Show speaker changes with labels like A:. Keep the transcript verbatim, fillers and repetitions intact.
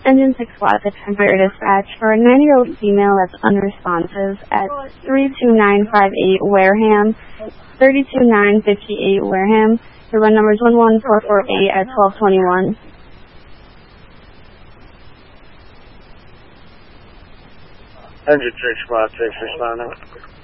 A: Engine six Squad, the Empire Dispatch, for a nine-year-old female that's unresponsive at three two nine five eight Wareham, three two nine five eight Wareham. The run number is one one four four eight at twelve twenty-one.
B: Engine six Squad, six responding.